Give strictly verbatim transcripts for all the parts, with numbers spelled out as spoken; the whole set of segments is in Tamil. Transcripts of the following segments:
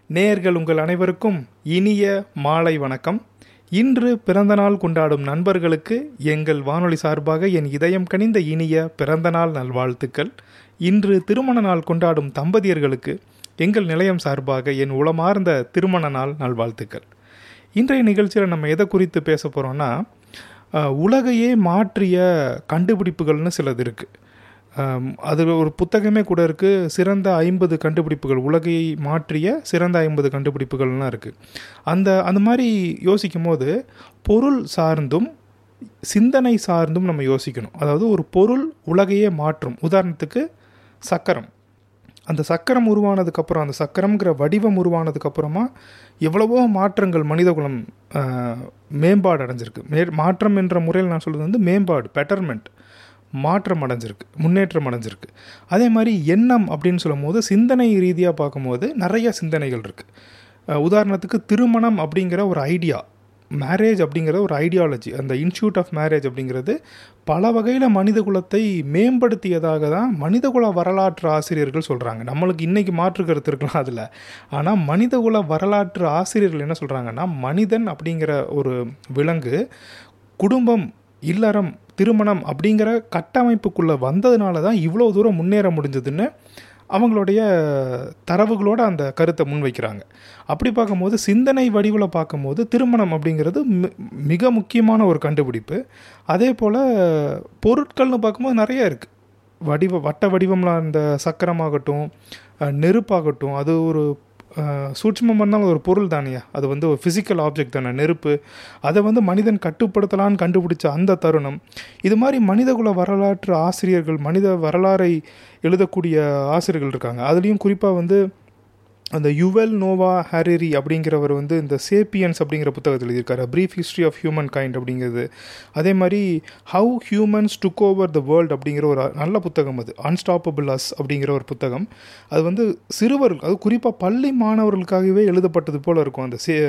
நேயர்கள் உங்கள் அனைவருக்கும் இனிய மாலை வணக்கம். இன்று பிறந்தநாள் கொண்டாடும் நண்பர்களுக்கு எங்கள் வானொலி சார்பாக என் இதயம் கனிந்த இனிய பிறந்தநாள் நல்வாழ்த்துக்கள். இன்று திருமண நாள் கொண்டாடும் தம்பதியர்களுக்கு எங்கள் நிலையம் சார்பாக என் உளமார்ந்த திருமண நாள் நல்வாழ்த்துக்கள். இன்றைய நிகழ்ச்சியில் நம்ம எதை குறித்து பேச போகிறோன்னா, உலகையே மாற்றிய கண்டுபிடிப்புகள்னு சிலது இருக்குது. அதில் ஒரு புத்தகமே கூட இருக்குது, சிறந்த ஐம்பது கண்டுபிடிப்புகள், உலகை மாற்றிய சிறந்த ஐம்பது கண்டுபிடிப்புகள்லாம் இருக்குது. அந்த அந்த மாதிரி யோசிக்கும் போது பொருள் சார்ந்தும் சிந்தனை சார்ந்தும் நம்ம யோசிக்கணும். அதாவது ஒரு பொருள் உலகையே மாற்றும். உதாரணத்துக்கு சக்கரம். அந்த சக்கரம் உருவானதுக்கப்புறம், அந்த சக்கரம்ங்கிற வடிவம் உருவானதுக்கப்புறமா எவ்வளவோ மாற்றங்கள் மனிதகுலம் மேம்பாடு அடைஞ்சிருக்கு. மே மாற்றம் என்ற முறையில் நான் சொல்கிறது வந்து மேம்பாடு, பெட்டர்மெண்ட், மாற்றம் அடைஞ்சிருக்கு, முன்னேற்றம் அடைஞ்சிருக்கு. அதே மாதிரி எண்ணம் அப்படின்னு சொல்லும் போது சிந்தனை ரீதியாக பார்க்கும்போது நிறைய சிந்தனைகள் இருக்குது. உதாரணத்துக்கு திருமணம் அப்படிங்கிற ஒரு ஐடியா, மேரேஜ் அப்படிங்கிற ஒரு ஐடியாலஜி, அந்த இன்ஸ்டியூட் ஆஃப் மேரேஜ் அப்படிங்கிறது பல வகையில் மனித குலத்தை மேம்படுத்தியதாக தான் மனிதகுல வரலாற்று ஆசிரியர்கள் சொல்கிறாங்க. நம்மளுக்கு இன்றைக்கி மாற்று கருத்து இருக்கலாம் அதில். ஆனால் மனிதகுல வரலாற்று ஆசிரியர்கள் என்ன சொல்கிறாங்கன்னா, மனிதன் அப்படிங்கிற ஒரு விலங்கு குடும்பம், இல்லறம், திருமணம் அப்படிங்கிற கட்டமைப்புக்குள்ளே வந்ததுனால தான் இவ்வளோ தூரம் முன்னேற முடிஞ்சதுன்னு அவங்களுடைய தரவுகளோடு அந்த கருத்தை முன்வைக்கிறாங்க. அப்படி பார்க்கும்போது சிந்தனை வடிவில் பார்க்கும்போது திருமணம் அப்படிங்கிறது மிக முக்கியமான ஒரு கண்டுபிடிப்பு. அதே போல் பொருட்கள்னு பார்க்கும்போது நிறைய இருக்குது. வடிவ வட்ட வடிவம்லாம் அந்த சக்கரமாகட்டும், நெருப்பாகட்டும், அது ஒரு சூட்சமம் பண்ணால் ஒரு பொருள் தானே, அது வந்து ஒரு ஃபிசிக்கல் ஆப்ஜெக்ட் தானே நெருப்பு. அதை வந்து மனிதன் கட்டுப்படுத்தலான்னு கண்டுபிடிச்ச அந்த தருணம். இது மாதிரி மனிதகுல வரலாற்று ஆசிரியர்கள், மனித வரலாறை எழுதக்கூடிய ஆசிரியர்கள் இருக்காங்க. அதுலேயும் குறிப்பாக வந்து அந்த யுவல் நோவா ஹாரிரி அப்படிங்கிறவர் வந்து இந்த சேப்பியன்ஸ் அப்படிங்கிற புத்தகத்தில் எழுதியிருக்காரு, brief history of human kind அப்படிங்கிறது. அதே மாதிரி how humans took over the world அப்படிங்கிற ஒரு நல்ல புத்தகம், அது அன்ஸ்டாப்பபிள் அஸ் அப்படிங்கிற ஒரு புத்தகம். அது வந்து சிறுவர்கள், அது குறிப்பாக பள்ளி மாணவர்களுக்காகவே எழுதப்பட்டது போல் இருக்கும். அந்த சே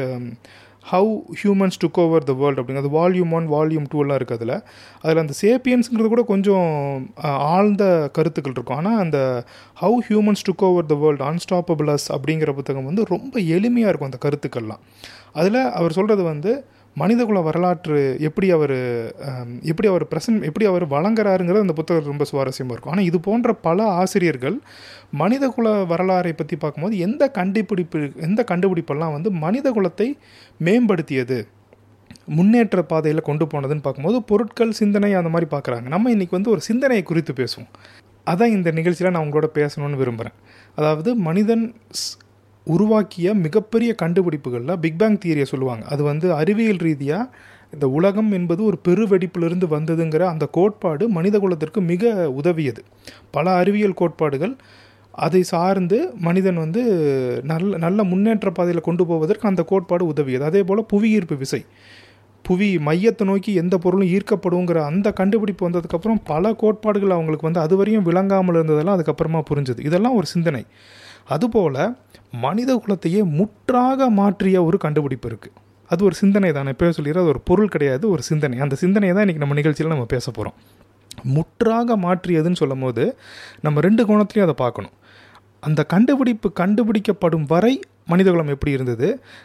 how humans took over the world அப்படிங்கிறது வால்யூம் ஒன் வால்யூம் டூ எல்லாம் இருக்குது. அதில் அதில் அந்த சேப்பியன்ஸுங்கிறது கூட கொஞ்சம் ஆழ்ந்த கருத்துக்கள் இருக்கும். ஆனால் அந்த how humans took over the world unstoppable as அப்படிங்கிற புத்தகம் வந்து ரொம்ப எளிமையாக இருக்கும் அந்த கருத்துக்கள்லாம். அதில் அவர் சொல்கிறது வந்து மனிதகுல வரலாற்று எப்படி அவர் எப்படி அவர் ப்ரெசன்ட் எப்படி அவர் வழங்குறாருங்கிறது அந்த புத்தகம் ரொம்ப சுவாரஸ்யமாக இருக்கும். ஆனால் இது போன்ற பல ஆசிரியர்கள் மனிதகுல வரலாறை பற்றி பார்க்கும்போது எந்த கண்டுபிடிப்பு எந்த கண்டுபிடிப்பெல்லாம் வந்து மனித குலத்தை மேம்படுத்தியது, முன்னேற்ற பாதையில் கொண்டு போனதுன்னு பார்க்கும்போது பொருட்கள், சிந்தனை அந்த மாதிரி பார்க்குறாங்க. நம்ம இன்றைக்கி வந்து ஒரு சிந்தனையை குறித்து பேசுவோம். அதான் இந்த நிகழ்ச்சியில் நான் உங்களோட பேசணும்னு விரும்புகிறேன். அதாவது மனிதன் உருவாக்கிய மிகப்பெரிய கண்டுபிடிப்புகளில் பிக் பேங் தியரியை சொல்லுவாங்க. அது வந்து அறிவியல் ரீதியாக இந்த உலகம் என்பது ஒரு பெருவெடிப்பிலிருந்து வந்ததுங்கிற அந்த கோட்பாடு மனித குலத்திற்கு மிக உதவியது. பல அறிவியல் கோட்பாடுகள் அதை சார்ந்து மனிதன் வந்து நல்ல நல்ல முன்னேற்ற பாதையில் கொண்டு போவதற்கு அந்த கோட்பாடு உதவியது. அதே போல் புவியீர்ப்பு விசை, புவி மையத்தை நோக்கி எந்த பொருளும் ஈர்க்கப்படுங்கிற அந்த கண்டுபிடிப்பு வந்ததுக்கப்புறம் பல கோட்பாடுகள் அவங்களுக்கு வந்து அதுவரையும் விளங்காமல் இருந்ததெல்லாம் அதுக்கப்புறமா புரிஞ்சுது. இதெல்லாம் ஒரு சிந்தனை. அதுபோல் மனித குலத்தையே முற்றாக மாற்றிய ஒரு கண்டுபிடிப்பு இருக்குது. அது ஒரு சிந்தனை தானே. இப்போ சொல்லிடுற அது ஒரு பொருள் கிடையாது, ஒரு சிந்தனை. அந்த சிந்தனையை தான் இன்றைக்கி நம்ம நிகழ்ச்சியில் நம்ம பேச போகிறோம். முற்றாக மாற்றியதுன்னு சொல்லும் போது நம்ம ரெண்டு கோணத்துலையும் அதை பார்க்கணும். அந்த கண்டுபிடிப்பு கண்டுபிடிக்கப்படும் வரை மனிதகுலம் எப்படி இருந்தது,